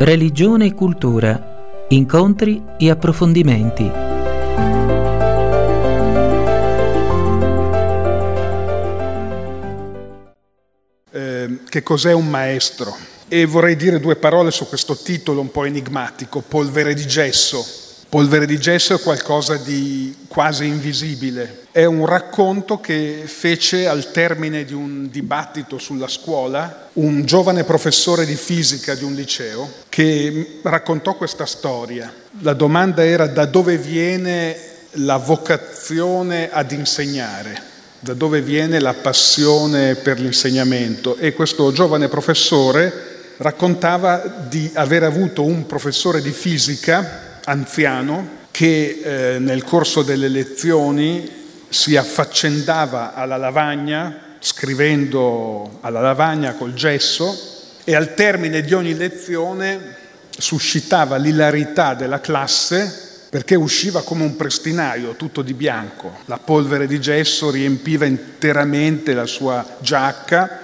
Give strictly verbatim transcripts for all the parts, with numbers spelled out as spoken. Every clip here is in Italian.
Religione e cultura, incontri e approfondimenti. Eh, che cos'è un maestro? E vorrei dire due parole su questo titolo un po' enigmatico, polvere di gesso. Polvere di gesso è qualcosa di quasi invisibile. È un racconto che fece al termine di un dibattito sulla scuola un giovane professore di fisica di un liceo che raccontò questa storia. La domanda era: da dove viene la vocazione ad insegnare? Da dove viene la passione per l'insegnamento? E questo giovane professore raccontava di aver avuto un professore di fisica anziano che eh, nel corso delle lezioni si affaccendava alla lavagna, scrivendo alla lavagna col gesso, e al termine di ogni lezione suscitava l'ilarità della classe perché usciva come un prestinaio, tutto di bianco. La polvere di gesso riempiva interamente la sua giacca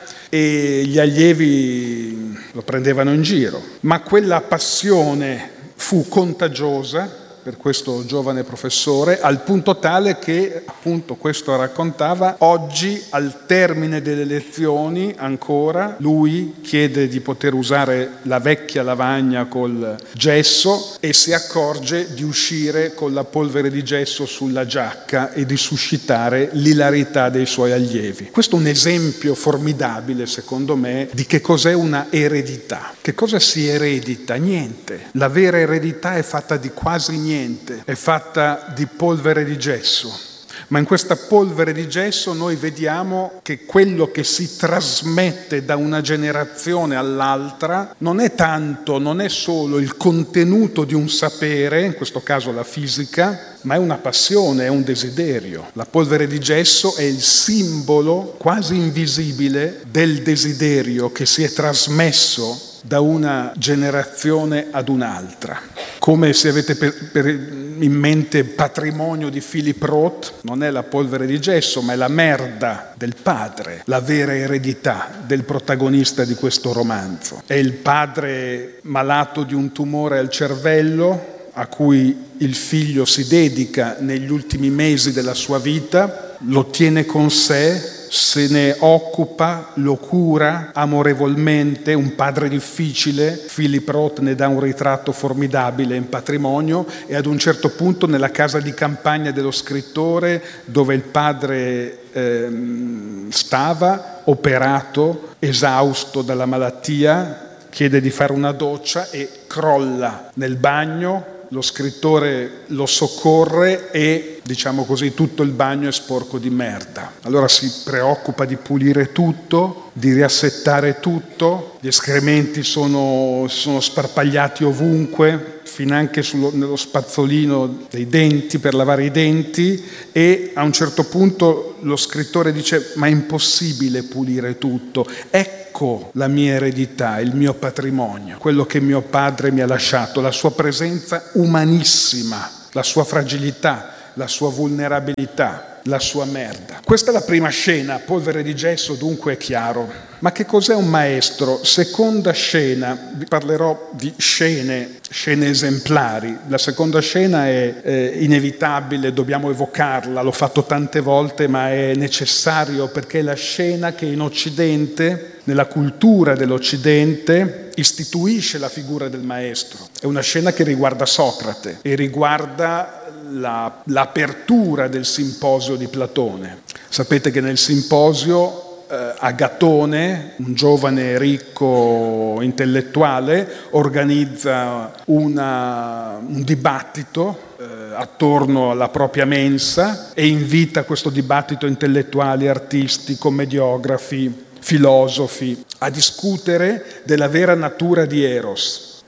e gli allievi lo prendevano in giro. Ma quella passione fu contagiosa per questo giovane professore, al punto tale che, appunto, questo raccontava, oggi al termine delle lezioni ancora lui chiede di poter usare la vecchia lavagna col gesso e si accorge di uscire con la polvere di gesso sulla giacca e di suscitare l'ilarità dei suoi allievi. Questo è un esempio formidabile, secondo me, di che cos'è una eredità. Che cosa si eredita? Niente. La vera eredità è fatta di quasi niente. Niente, è fatta di polvere di gesso, ma in questa polvere di gesso noi vediamo che quello che si trasmette da una generazione all'altra non è tanto, non è solo il contenuto di un sapere, in questo caso la fisica, ma è una passione, è un desiderio. La polvere di gesso è il simbolo quasi invisibile del desiderio che si è trasmesso da una generazione ad un'altra. Come se avete per, per in mente Patrimonio di Philip Roth, non è la polvere di gesso, ma è la merda del padre, la vera eredità del protagonista di questo romanzo. È il padre malato di un tumore al cervello, a cui il figlio si dedica negli ultimi mesi della sua vita, lo tiene con sé, se ne occupa, lo cura amorevolmente, un padre difficile. Philip Roth ne dà un ritratto formidabile in Patrimonio, e ad un certo punto nella casa di campagna dello scrittore, dove il padre ehm, stava, operato, esausto dalla malattia, chiede di fare una doccia e crolla nel bagno. Lo scrittore lo soccorre e, diciamo così, tutto il bagno è sporco di merda. Allora si preoccupa di pulire tutto, di riassettare tutto, gli escrementi sono, sono sparpagliati ovunque, finanche sullo, nello spazzolino dei denti per lavare i denti, e a un certo punto lo scrittore dice: ma è impossibile pulire tutto, ecco la mia eredità, il mio patrimonio, quello che mio padre mi ha lasciato, la sua presenza umanissima, la sua fragilità, la sua vulnerabilità, la sua merda. Questa è la prima scena, polvere di gesso, dunque è chiaro. Ma che cos'è un maestro? Seconda scena, vi parlerò di scene, scene esemplari. La seconda scena è eh, inevitabile, dobbiamo evocarla, l'ho fatto tante volte, ma è necessario perché è la scena che in Occidente, nella cultura dell'Occidente, istituisce la figura del maestro. È una scena che riguarda Socrate e riguarda la, l'apertura del simposio di Platone. Sapete che nel simposio Agatone, un giovane ricco intellettuale, organizza una, un dibattito eh, attorno alla propria mensa e invita a questo dibattito intellettuali, artisti, commediografi, filosofi a discutere della vera natura di Eros.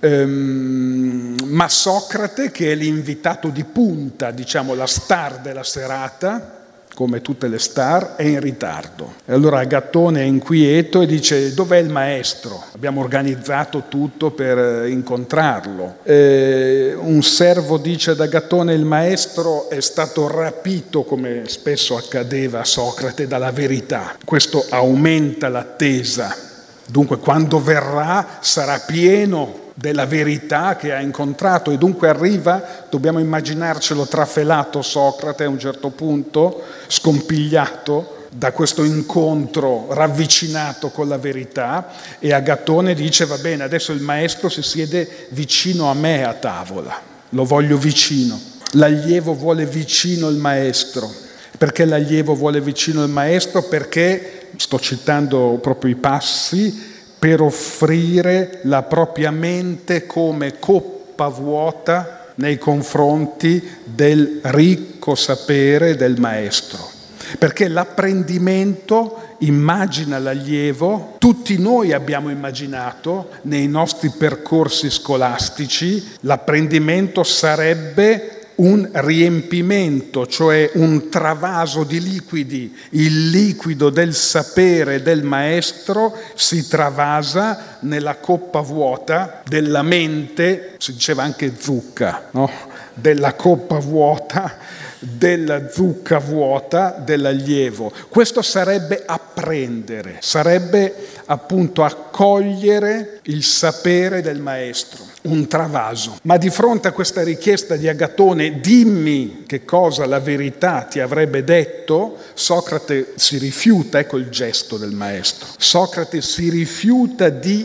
Ehm, ma Socrate, che è l'invitato di punta, diciamo la star della serata, come tutte le star, è in ritardo. E allora Agatone è inquieto e dice: dov'è il maestro? Abbiamo organizzato tutto per incontrarlo. E un servo dice ad Agatone: il maestro è stato rapito, come spesso accadeva a Socrate, dalla verità. Questo aumenta l'attesa. Dunque quando verrà sarà pieno della verità che ha incontrato, e dunque arriva, dobbiamo immaginarcelo trafelato Socrate a un certo punto, scompigliato da questo incontro ravvicinato con la verità, e Agatone dice: va bene, adesso il maestro si siede vicino a me a tavola, lo voglio vicino. L'allievo vuole vicino il maestro. Perché l'allievo vuole vicino il maestro? Perché, sto citando proprio i passi, per offrire la propria mente come coppa vuota nei confronti del ricco sapere del maestro. Perché l'apprendimento immagina l'allievo, tutti noi abbiamo immaginato nei nostri percorsi scolastici, l'apprendimento sarebbe un riempimento, cioè un travaso di liquidi. Il liquido del sapere del maestro si travasa nella coppa vuota della mente, si diceva anche zucca, no? Della coppa vuota, della zucca vuota dell'allievo. Questo sarebbe apprendere, sarebbe appunto accogliere il sapere del maestro, un travaso. Ma di fronte a questa richiesta di Agatone, dimmi che cosa la verità ti avrebbe detto, Socrate si rifiuta, ecco il gesto del maestro, Socrate si rifiuta di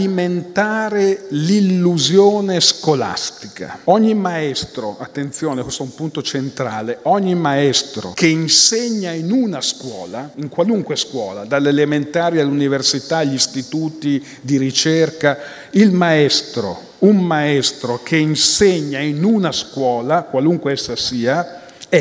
alimentare l'illusione scolastica. Ogni maestro, attenzione, questo è un punto centrale, ogni maestro che insegna in una scuola, in qualunque scuola, dalle elementari all'università, agli istituti di ricerca, il maestro, un maestro che insegna in una scuola, qualunque essa sia, è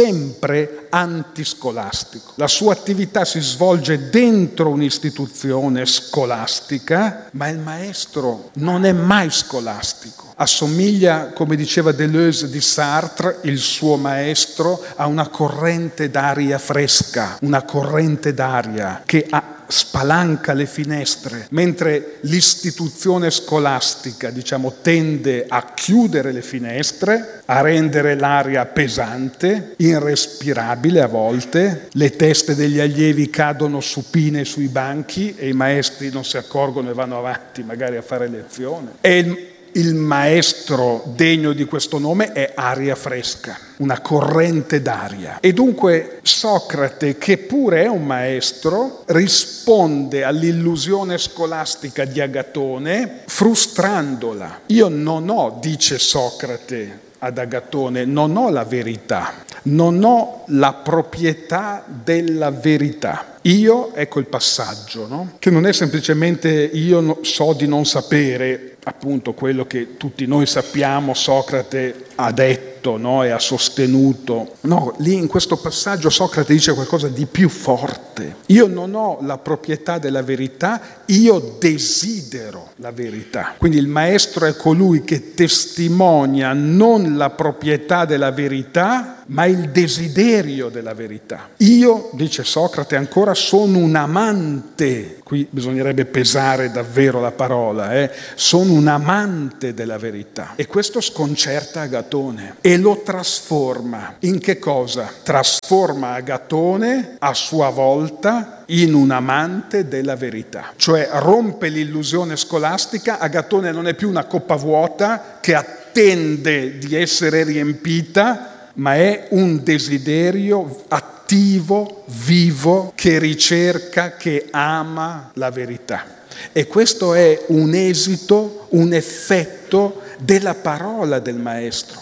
sempre antiscolastico. La sua attività si svolge dentro un'istituzione scolastica, ma il maestro non è mai scolastico. Assomiglia, come diceva Deleuze di Sartre, il suo maestro, a una corrente d'aria fresca, una corrente d'aria che ha spalanca le finestre, mentre l'istituzione scolastica, diciamo, tende a chiudere le finestre, a rendere l'aria pesante, irrespirabile a volte, le teste degli allievi cadono supine sui banchi e i maestri non si accorgono e vanno avanti magari a fare lezione. E il Il maestro degno di questo nome è aria fresca, una corrente d'aria. E dunque Socrate, che pure è un maestro, risponde all'illusione scolastica di Agatone frustrandola. Io non ho, dice Socrate ad Agatone, non ho la verità, non ho la proprietà della verità. Io, ecco il passaggio, no? Che non è semplicemente io so di non sapere, appunto quello che tutti noi sappiamo, Socrate ha detto, no? E ha sostenuto. No, lì in questo passaggio Socrate dice qualcosa di più forte. Io non ho la proprietà della verità, io desidero la verità. Quindi il maestro è colui che testimonia non la proprietà della verità, ma il desiderio della verità. Io, dice Socrate ancora, sono un amante, qui bisognerebbe pesare davvero la parola, eh? sono un amante della verità. E questo sconcerta Agatone e lo trasforma. In che cosa? Trasforma Agatone a sua volta in un amante della verità. Cioè rompe l'illusione scolastica, Agatone non è più una coppa vuota che attende di essere riempita, ma è un desiderio attivo, vivo, che ricerca, che ama la verità. E questo è un esito, un effetto della parola del maestro.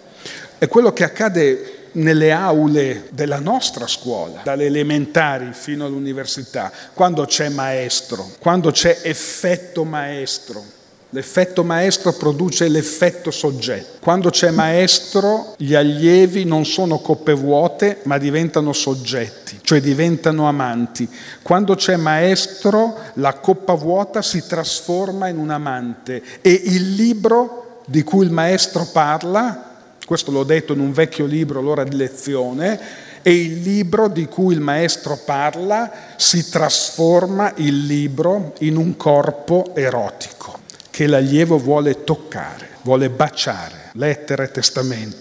È quello che accade nelle aule della nostra scuola, dalle elementari fino all'università, quando c'è maestro, quando c'è effetto maestro. L'effetto maestro produce l'effetto soggetto. Quando c'è maestro, gli allievi non sono coppe vuote, ma diventano soggetti, cioè diventano amanti. Quando c'è maestro, la coppa vuota si trasforma in un amante e il libro di cui il maestro parla, questo l'ho detto in un vecchio libro, L'ora di lezione, e il libro di cui il maestro parla si trasforma il libro in un corpo erotico che l'allievo vuole toccare, vuole baciare, lettera e testamento.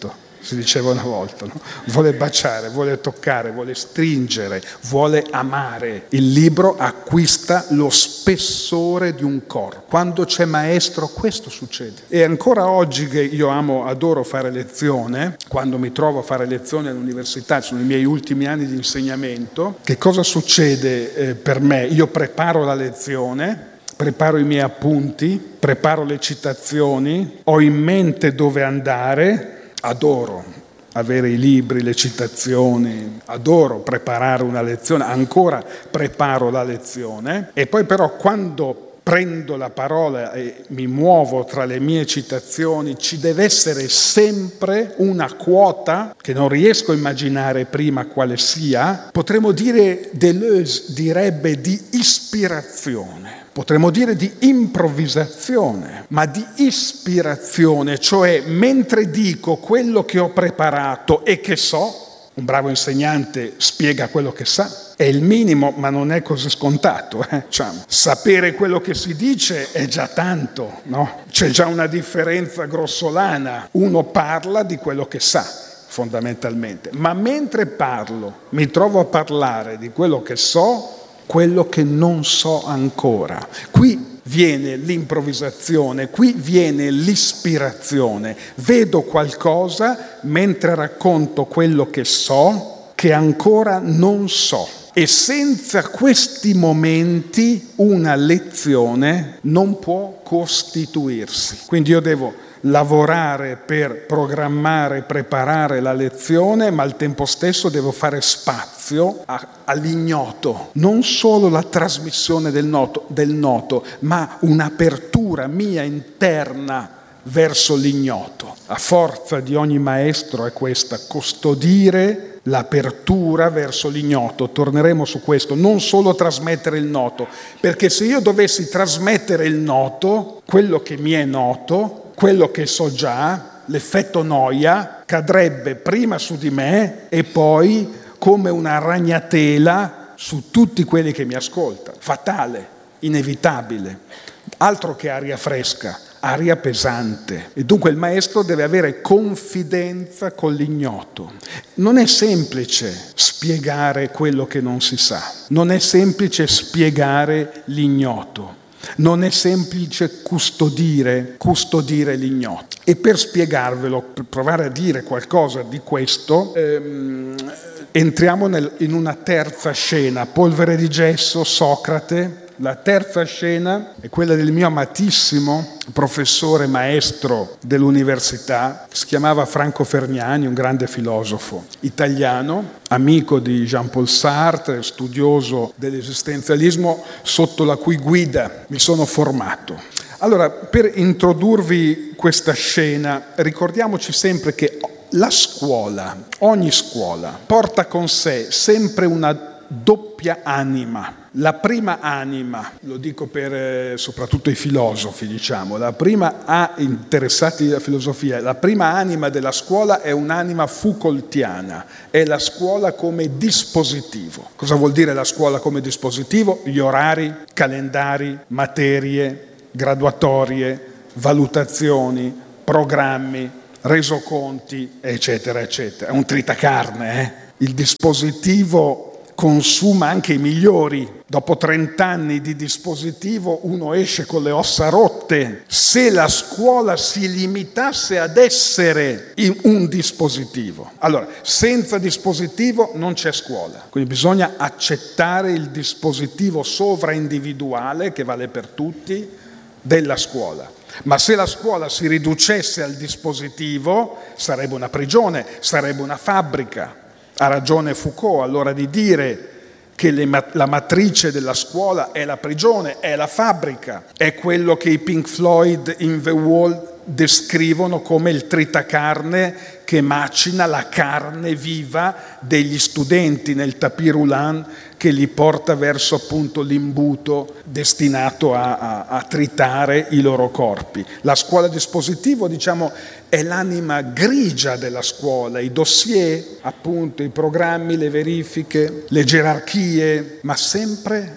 si diceva una volta, no? Vuole baciare, vuole toccare, vuole stringere, vuole amare. Il libro acquista lo spessore di un corpo. Quando c'è maestro questo succede. E ancora oggi che io amo, adoro fare lezione, quando mi trovo a fare lezione all'università, sono i miei ultimi anni di insegnamento, che cosa succede eh, per me? Io preparo la lezione, preparo i miei appunti, preparo le citazioni, ho in mente dove andare. Adoro avere i libri, le citazioni, adoro preparare una lezione, ancora preparo la lezione e poi però quando prendo la parola e mi muovo tra le mie citazioni ci deve essere sempre una quota che non riesco a immaginare prima quale sia, potremmo dire, Deleuze direbbe di ispirazione. Potremmo dire di improvvisazione, ma di ispirazione, cioè mentre dico quello che ho preparato e che so, un bravo insegnante spiega quello che sa, è il minimo, ma non è così scontato. Eh? Diciamo, sapere quello che si dice è già tanto, no? C'è già una differenza grossolana. Uno parla di quello che sa, fondamentalmente, ma mentre parlo, mi trovo a parlare di quello che so, quello che non so ancora. Qui viene l'improvvisazione, qui viene l'ispirazione. Vedo qualcosa mentre racconto quello che so, che ancora non so. E senza questi momenti una lezione non può costituirsi. Quindi io devo lavorare per programmare, preparare la lezione, ma al tempo stesso devo fare spazio a, all'ignoto. Non solo la trasmissione del noto, del noto, ma un'apertura mia interna verso l'ignoto. La forza di ogni maestro è questa, custodire l'apertura verso l'ignoto. Torneremo su questo, non solo trasmettere il noto, perché se io dovessi trasmettere il noto, quello che mi è noto, quello che so già, l'effetto noia, cadrebbe prima su di me e poi come una ragnatela su tutti quelli che mi ascoltano. Fatale, inevitabile. Altro che aria fresca, aria pesante. E dunque il maestro deve avere confidenza con l'ignoto. Non è semplice spiegare quello che non si sa. Non è semplice spiegare l'ignoto. Non è semplice custodire, custodire l'ignoto. E per spiegarvelo, per provare a dire qualcosa di questo, ehm, entriamo nel, in una terza scena. Polvere di gesso, Socrate. La terza scena è quella del mio amatissimo professore maestro dell'università, che si chiamava Franco Fergnani, un grande filosofo italiano, amico di Jean-Paul Sartre, studioso dell'esistenzialismo, sotto la cui guida mi sono formato. Allora, per introdurvi questa scena, ricordiamoci sempre che la scuola, ogni scuola, porta con sé sempre una doppia anima. La prima anima, lo dico per eh, soprattutto i filosofi, diciamo, la prima a interessati alla filosofia, la prima anima della scuola è un'anima Foucaultiana, è la scuola come dispositivo. Cosa vuol dire la scuola come dispositivo? Gli orari, calendari, materie, graduatorie, valutazioni, programmi, resoconti, eccetera, eccetera. È un tritacarne, eh? Il dispositivo consuma anche i migliori. Dopo trent'anni di dispositivo uno esce con le ossa rotte. Se la scuola si limitasse ad essere un dispositivo, allora senza dispositivo non c'è scuola. Quindi bisogna accettare il dispositivo sovraindividuale, che vale per tutti, della scuola. Ma se la scuola si riducesse al dispositivo sarebbe una prigione, sarebbe una fabbrica. Ha ragione Foucault allora di dire che le, la matrice della scuola è la prigione, è la fabbrica, è quello che i Pink Floyd in The Wall descrivono come il tritacarne che macina la carne viva degli studenti nel tapis roulant che li porta verso appunto l'imbuto destinato a, a, a tritare i loro corpi. La scuola dispositivo, diciamo, è l'anima grigia della scuola, i dossier, appunto, i programmi, le verifiche, le gerarchie, ma sempre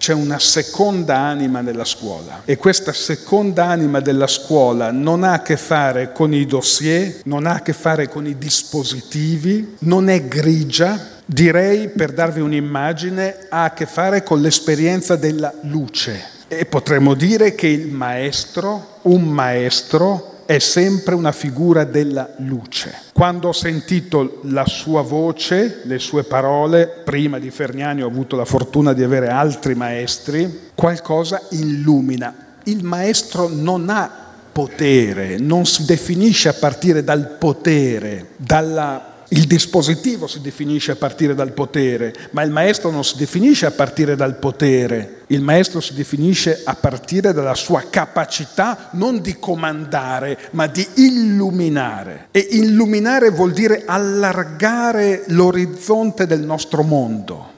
c'è una seconda anima nella scuola e questa seconda anima della scuola non ha a che fare con i dossier, non ha a che fare con i dispositivi, non è grigia. Direi, per darvi un'immagine, ha a che fare con l'esperienza della luce. E potremmo dire che il maestro, un maestro, è sempre una figura della luce. Quando ho sentito la sua voce, le sue parole, prima di Fergnani ho avuto la fortuna di avere altri maestri, qualcosa illumina. Il maestro non ha potere, non si definisce a partire dal potere, dalla Il dispositivo si definisce a partire dal potere, ma il maestro non si definisce a partire dal potere, il maestro si definisce a partire dalla sua capacità non di comandare, ma di illuminare. E illuminare vuol dire allargare l'orizzonte del nostro mondo,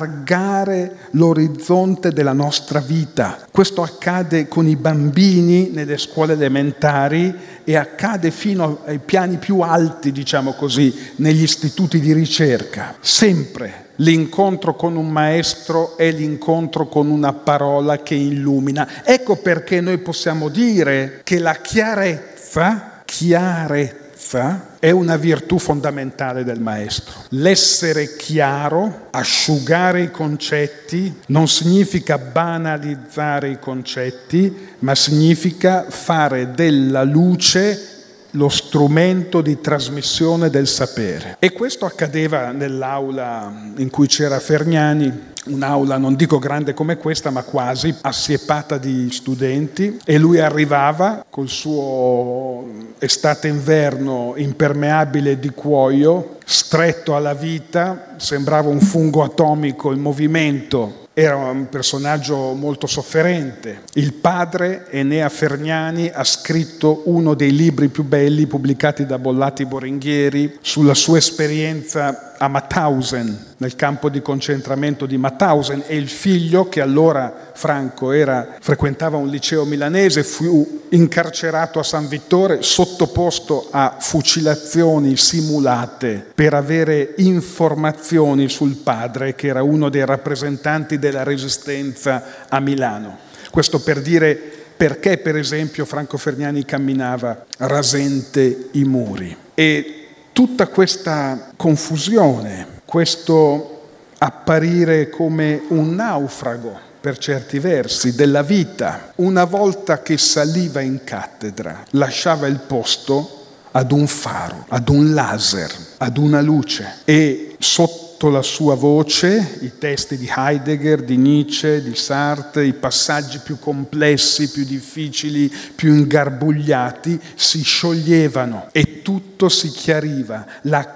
allargare l'orizzonte della nostra vita. Questo accade con i bambini nelle scuole elementari e accade fino ai piani più alti, diciamo così, negli istituti di ricerca. Sempre l'incontro con un maestro è l'incontro con una parola che illumina. Ecco perché noi possiamo dire che la chiarezza, chiarezza è una virtù fondamentale del maestro. L'essere chiaro, asciugare i concetti, non significa banalizzare i concetti, ma significa fare della luce lo strumento di trasmissione del sapere. E questo accadeva nell'aula in cui c'era Fergnani, un'aula non dico grande come questa, ma quasi, assiepata di studenti, e lui arrivava col suo estate-inverno impermeabile di cuoio, stretto alla vita, sembrava un fungo atomico in movimento. Era un personaggio molto sofferente. Il padre, Enea Fergnani, ha scritto uno dei libri più belli pubblicati da Bollati Boringhieri sulla sua esperienza a Mauthausen, nel campo di concentramento di Mauthausen, e il figlio, che allora Franco era, frequentava un liceo milanese, fu incarcerato a San Vittore, sottoposto a fucilazioni simulate per avere informazioni sul padre, che era uno dei rappresentanti della resistenza a Milano. Questo per dire perché, per esempio, Franco Fergnani camminava rasente i muri. E tutta questa confusione, questo apparire come un naufrago, per certi versi, della vita, una volta che saliva in cattedra, lasciava il posto ad un faro, ad un laser, ad una luce, e sotto la sua voce i testi di Heidegger, di Nietzsche, di Sartre, i passaggi più complessi, più difficili, più ingarbugliati si scioglievano e tutto si chiariva. La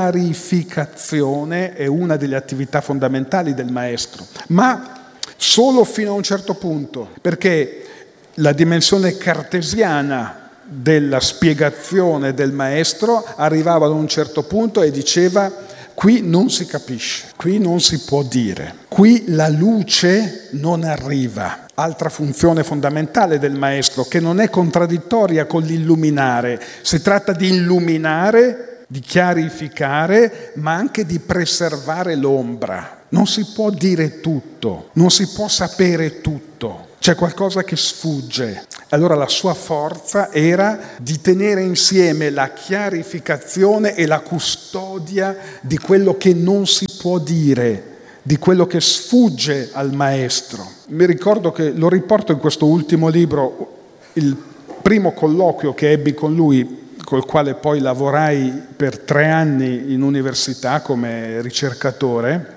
chiarificazione è una delle attività fondamentali del maestro, ma solo fino a un certo punto, perché la dimensione cartesiana della spiegazione del maestro arrivava ad un certo punto e diceva: qui non si capisce, qui non si può dire, qui la luce non arriva. Altra funzione fondamentale del maestro, che non è contraddittoria con l'illuminare. Si tratta di illuminare, di chiarificare, ma anche di preservare l'ombra. Non si può dire tutto, non si può sapere tutto. C'è qualcosa che sfugge. Allora la sua forza era di tenere insieme la chiarificazione e la custodia di quello che non si può dire, di quello che sfugge al maestro. Mi ricordo che, lo riporto in questo ultimo libro, il primo colloquio che ebbi con lui, col quale poi lavorai per tre anni in università come ricercatore,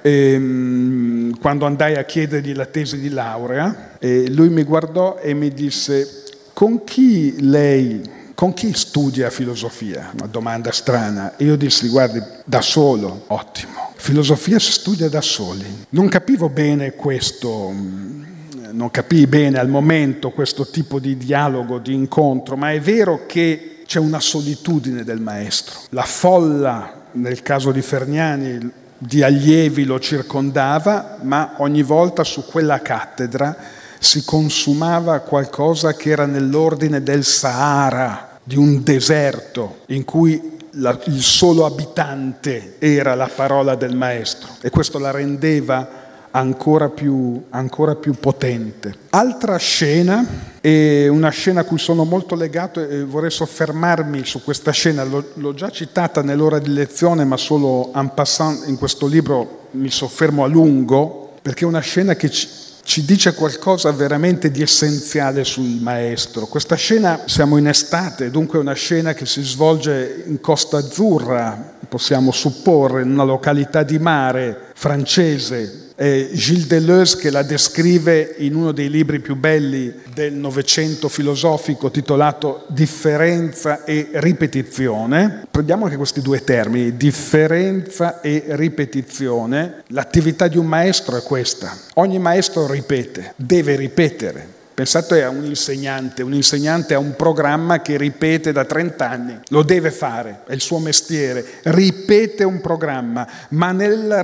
e, quando andai a chiedergli la tesi di laurea, e lui mi guardò e mi disse: con chi lei, con chi studia filosofia? Una domanda strana. E io dissi: guardi, da solo. Ottimo. Filosofia si studia da soli. Non capivo bene questo, non capii bene al momento questo tipo di dialogo, di incontro, ma è vero che c'è una solitudine del maestro. La folla, nel caso di Fergnani, di allievi lo circondava, ma ogni volta su quella cattedra si consumava qualcosa che era nell'ordine del Sahara, di un deserto in cui la, il solo abitante era la parola del maestro, e questo la rendeva ancora più, ancora più potente. Altra scena, è una scena a cui sono molto legato e vorrei soffermarmi su questa scena, l'ho, l'ho già citata nell'ora di lezione, ma solo en passant in questo libro mi soffermo a lungo, perché è una scena che ci, ci dice qualcosa veramente di essenziale sul maestro. Questa scena, siamo in estate, dunque è una scena che si svolge in Costa Azzurra, possiamo supporre, in una località di mare francese. È Gilles Deleuze che la descrive in uno dei libri più belli del Novecento filosofico titolato Differenza e ripetizione. Prendiamo anche questi due termini, differenza e ripetizione. L'attività di un maestro è questa. Ogni maestro ripete, deve ripetere. Pensate a un insegnante, un insegnante ha un programma che ripete da trent'anni, lo deve fare, è il suo mestiere, ripete un programma, ma nella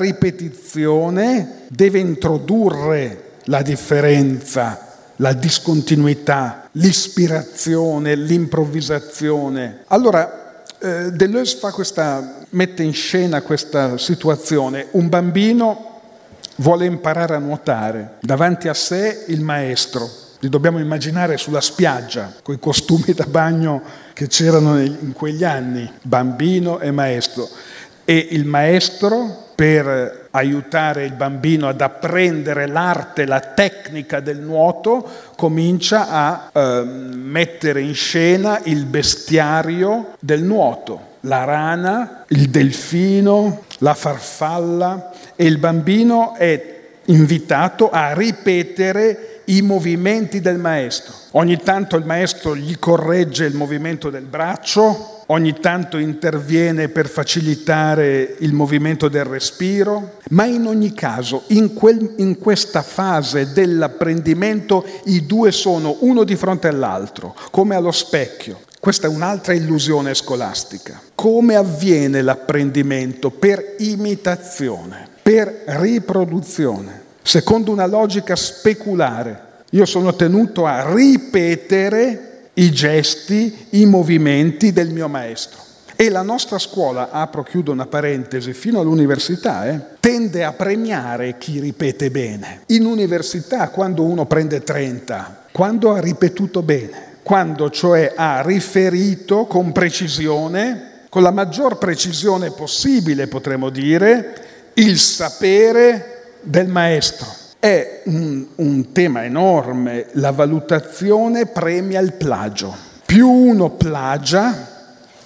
ripetizione deve introdurre la differenza, la discontinuità, l'ispirazione, l'improvvisazione. Allora, eh, Deleuze fa questa, mette in scena questa situazione. Un bambino vuole imparare a nuotare, davanti a sé il maestro. Li dobbiamo immaginare sulla spiaggia, con i costumi da bagno che c'erano in quegli anni, bambino e maestro. E il maestro, per aiutare il bambino ad apprendere l'arte, la tecnica del nuoto, comincia a eh, mettere in scena il bestiario del nuoto. La rana, il delfino, la farfalla, e il bambino è invitato a ripetere i movimenti del maestro. Ogni tanto il maestro gli corregge il movimento del braccio, ogni tanto interviene per facilitare il movimento del respiro, ma in ogni caso in, quel, in questa fase dell'apprendimento i due sono uno di fronte all'altro, come allo specchio. Questa è un'altra illusione scolastica. Come avviene l'apprendimento? Per imitazione, per riproduzione. Secondo una logica speculare, io sono tenuto a ripetere i gesti, i movimenti del mio maestro. E la nostra scuola, apro, chiudo una parentesi, fino all'università, eh, tende a premiare chi ripete bene. In università, quando uno prende trenta, quando ha ripetuto bene, quando cioè ha riferito con precisione, con la maggior precisione possibile, potremmo dire, il sapere del maestro. È un, un tema enorme. La valutazione premia il plagio. Più uno plagia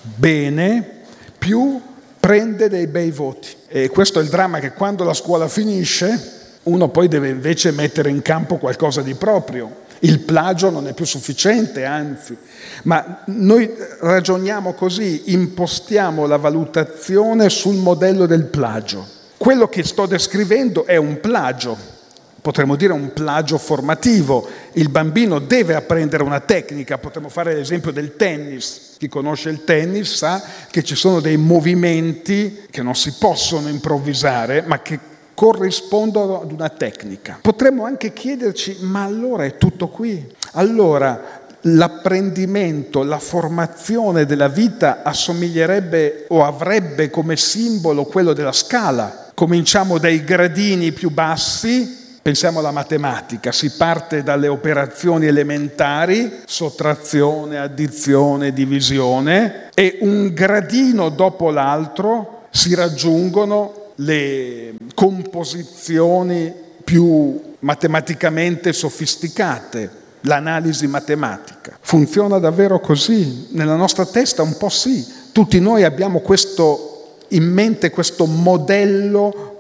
bene, più prende dei bei voti. E questo è il dramma, che quando la scuola finisce uno poi deve invece mettere in campo qualcosa di proprio. Il plagio non è più sufficiente, anzi. Ma noi ragioniamo così, impostiamo la valutazione sul modello del plagio. Quello che sto descrivendo è un plagio, potremmo dire un plagio formativo. Il bambino deve apprendere una tecnica, potremmo fare l'esempio del tennis. Chi conosce il tennis sa che ci sono dei movimenti che non si possono improvvisare, ma che corrispondono ad una tecnica. Potremmo anche chiederci, ma allora è tutto qui? Allora l'apprendimento, la formazione della vita assomiglierebbe o avrebbe come simbolo quello della scala. Cominciamo dai gradini più bassi, pensiamo alla matematica, si parte dalle operazioni elementari, sottrazione, addizione, divisione, e un gradino dopo l'altro si raggiungono le composizioni più matematicamente sofisticate, l'analisi matematica. Funziona davvero così? Nella nostra testa un po' sì. Tutti noi abbiamo questo in mente, questo modello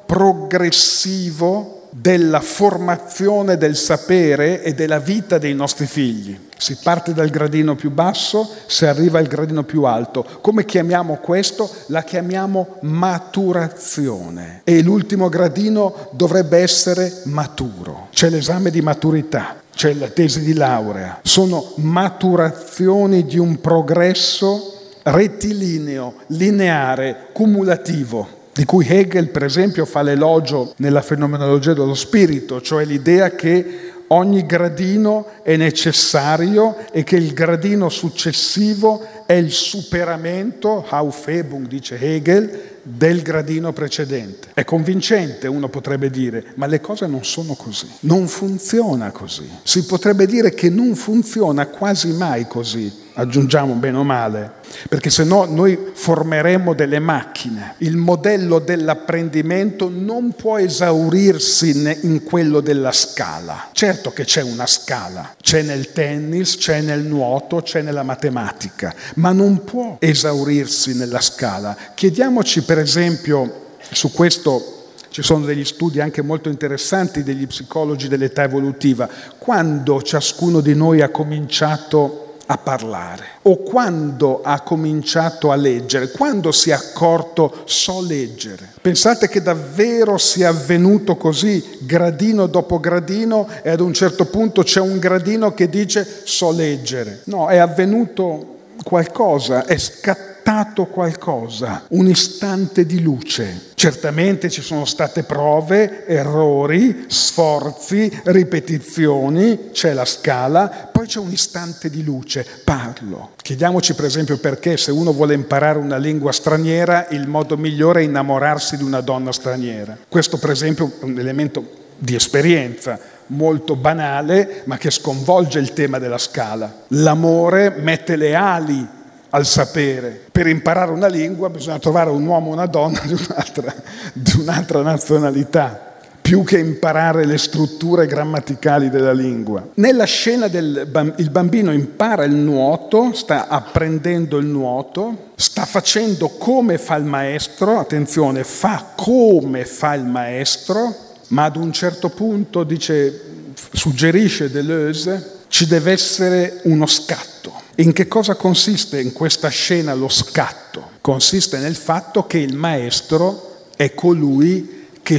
progressivo della formazione del sapere e della vita dei nostri figli. Si parte dal gradino più basso, si arriva al gradino più alto. Come chiamiamo questo? La chiamiamo maturazione. E l'ultimo gradino dovrebbe essere maturo. C'è l'esame di maturità, c'è la tesi di laurea. Sono maturazioni di un progresso rettilineo, lineare, cumulativo, di cui Hegel, per esempio, fa l'elogio nella fenomenologia dello spirito, cioè l'idea che ogni gradino è necessario e che il gradino successivo è il superamento, Aufhebung, dice Hegel, del gradino precedente. È convincente, uno potrebbe dire, ma le cose non sono così, non funziona così. Si potrebbe dire che non funziona quasi mai così, aggiungiamo bene o male, perché se no noi formeremo delle macchine. Il modello dell'apprendimento non può esaurirsi in quello della scala. Certo che c'è una scala, c'è nel tennis, c'è nel nuoto, c'è nella matematica, ma non può esaurirsi nella scala. Chiediamoci per esempio, su questo ci sono degli studi anche molto interessanti degli psicologi dell'età evolutiva, quando ciascuno di noi ha cominciato a parlare o quando ha cominciato a leggere, quando si è accorto so leggere. Pensate che davvero sia avvenuto così, gradino dopo gradino, e ad un certo punto c'è un gradino che dice so leggere. No, è avvenuto qualcosa, è scattato qualcosa, un istante di luce. Certamente ci sono state prove, errori, sforzi, ripetizioni, c'è la scala, poi c'è un istante di luce, parlo. Chiediamoci per esempio perché se uno vuole imparare una lingua straniera il modo migliore è innamorarsi di una donna straniera. Questo per esempio è un elemento di esperienza molto banale ma che sconvolge il tema della scala. L'amore mette le ali al sapere. Per imparare una lingua bisogna trovare un uomo o una donna di un'altra, di un'altra nazionalità, più che imparare le strutture grammaticali della lingua. Nella scena del il bambino impara il nuoto, sta apprendendo il nuoto, sta facendo come fa il maestro, attenzione, fa come fa il maestro, ma ad un certo punto, dice, suggerisce Deleuze, ci deve essere uno scatto. In che cosa consiste in questa scena lo scatto? Consiste nel fatto che il maestro è colui che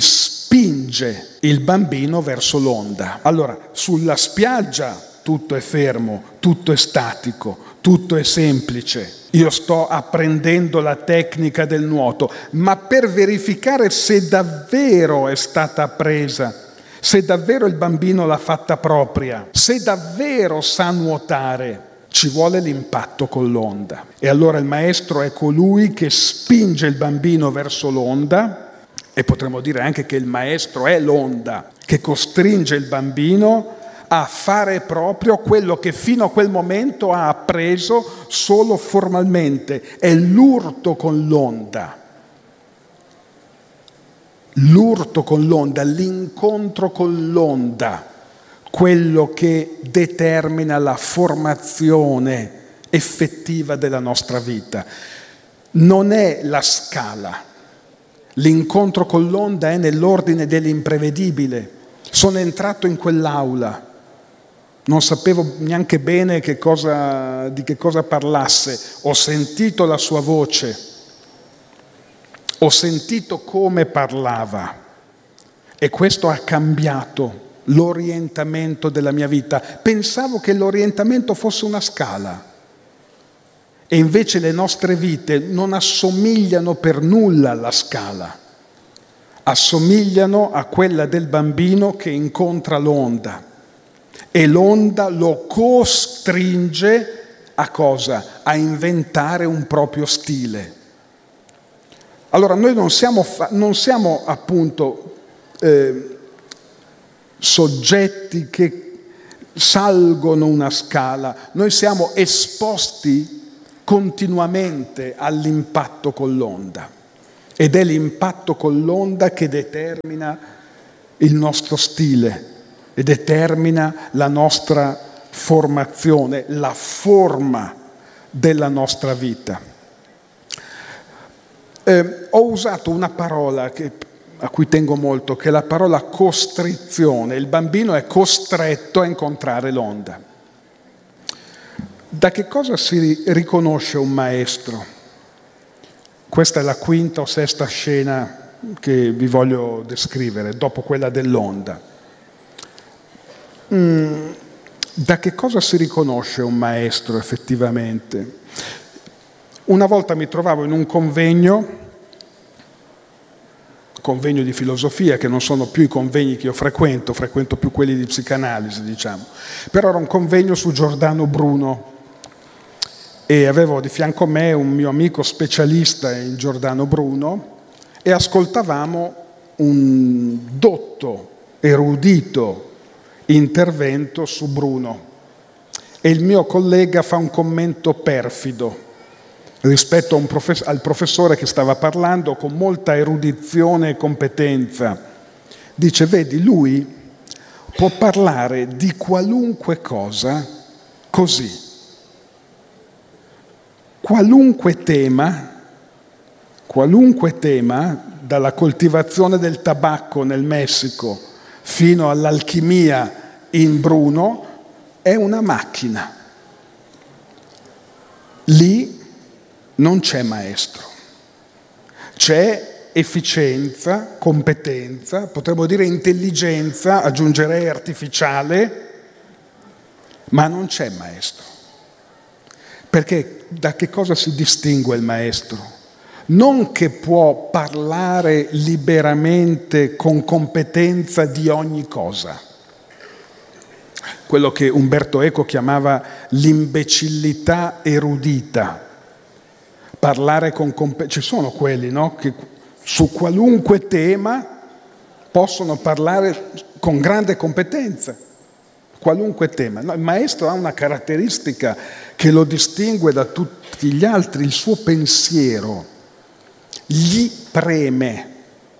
spinge il bambino verso l'onda. Allora, sulla spiaggia tutto è fermo, tutto è statico, tutto è semplice. Io sto apprendendo la tecnica del nuoto, ma per verificare se davvero è stata appresa, se davvero il bambino l'ha fatta propria, se davvero sa nuotare, ci vuole l'impatto con l'onda. E allora il maestro è colui che spinge il bambino verso l'onda, e potremmo dire anche che il maestro è l'onda che costringe il bambino a fare proprio quello che fino a quel momento ha appreso solo formalmente. È l'urto con l'onda. L'urto con l'onda, l'incontro con l'onda, quello che determina la formazione effettiva della nostra vita. Non è la scala. L'incontro con l'onda è nell'ordine dell'imprevedibile. Sono entrato in quell'aula, non sapevo neanche bene che cosa, di che cosa parlasse, ho sentito la sua voce, ho sentito come parlava e questo ha cambiato l'orientamento della mia vita. Pensavo che l'orientamento fosse una scala e invece le nostre vite non assomigliano per nulla alla scala, assomigliano a quella del bambino che incontra l'onda e l'onda lo costringe a cosa? A inventare un proprio stile. Allora noi non siamo, fa- non siamo appunto eh, soggetti che salgono una scala, noi siamo esposti continuamente all'impatto con l'onda ed è l'impatto con l'onda che determina il nostro stile e determina la nostra formazione, la forma della nostra vita. Eh, ho usato una parola che a cui tengo molto, che è la parola costrizione. Il bambino è costretto a incontrare l'onda. Da che cosa si riconosce un maestro? Questa è la quinta o sesta scena che vi voglio descrivere, dopo quella dell'onda. Mm, da che cosa si riconosce un maestro effettivamente? Una volta mi trovavo in un convegno convegno di filosofia, che non sono più i convegni che io frequento, frequento più quelli di psicanalisi, diciamo. Però era un convegno su Giordano Bruno e avevo di fianco a me un mio amico specialista in Giordano Bruno e ascoltavamo un dotto, erudito intervento su Bruno. E il mio collega fa un commento perfido rispetto a un profes- al professore che stava parlando con molta erudizione e competenza. Dice, vedi, lui può parlare di qualunque cosa così. Qualunque tema, qualunque tema, dalla coltivazione del tabacco nel Messico fino all'alchimia in Bruno, è una macchina. Lì non c'è maestro. C'è efficienza, competenza, potremmo dire intelligenza, aggiungerei artificiale, ma non c'è maestro. Perché da che cosa si distingue il maestro? Non che può parlare liberamente con competenza di ogni cosa. Quello che Umberto Eco chiamava l'imbecillità erudita. Parlare con competenza. Ci sono quelli, no? Che su qualunque tema possono parlare con grande competenza. Qualunque tema. No, il maestro ha una caratteristica che lo distingue da tutti gli altri, il suo pensiero. Gli preme.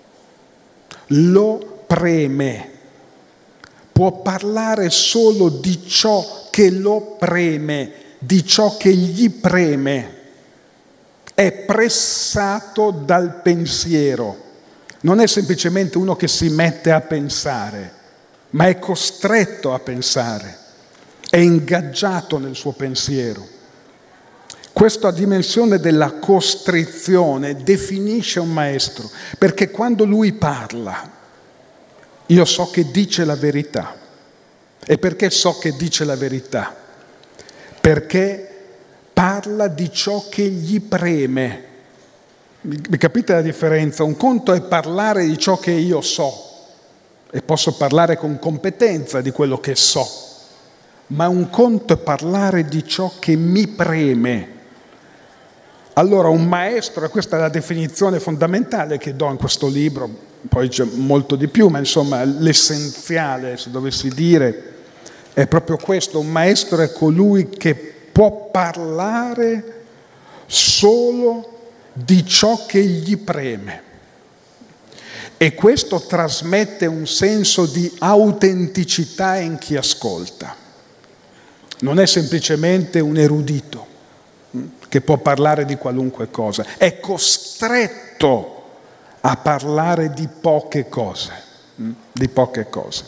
Lo preme. Può parlare solo di ciò che lo preme, di ciò che gli preme. È pressato dal pensiero. Non è semplicemente uno che si mette a pensare, ma è costretto a pensare. È ingaggiato nel suo pensiero. Questa dimensione della costrizione definisce un maestro, perché quando lui parla, io so che dice la verità. E perché so che dice la verità? Perché parla di ciò che gli preme. Mi capite la differenza? Un conto è parlare di ciò che io so e posso parlare con competenza di quello che so, ma un conto è parlare di ciò che mi preme. Allora un maestro, e questa è la definizione fondamentale che do in questo libro, poi c'è molto di più, ma insomma l'essenziale, se dovessi dire, è proprio questo: un maestro è colui che può parlare solo di ciò che gli preme. E questo trasmette un senso di autenticità in chi ascolta. Non è semplicemente un erudito che può parlare di qualunque cosa, è costretto a parlare di poche cose, di poche cose.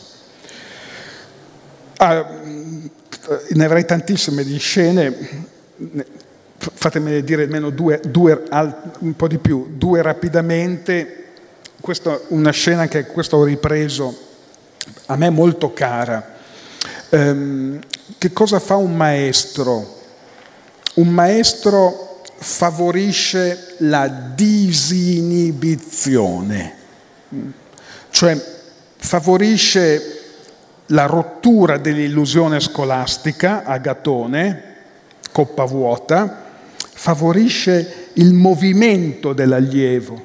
Ah, ne avrei tantissime di scene, fatemene dire almeno due, due, un po' di più, due rapidamente. Questa è una scena che questo ho ripreso, a me molto cara. Ehm, che cosa fa un maestro? Un maestro favorisce la disinibizione, cioè favorisce la rottura dell'illusione scolastica, agatone, coppa vuota, favorisce il movimento dell'allievo.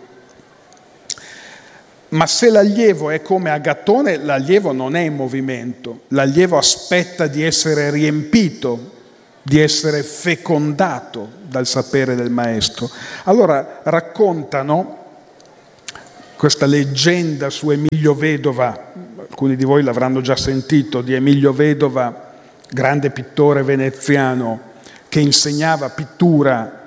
Ma se l'allievo è come Agatone, l'allievo non è in movimento, l'allievo aspetta di essere riempito, di essere fecondato dal sapere del maestro. Allora raccontano questa leggenda su Emilio Vedova, alcuni di voi l'avranno già sentito, di Emilio Vedova, grande pittore veneziano che insegnava pittura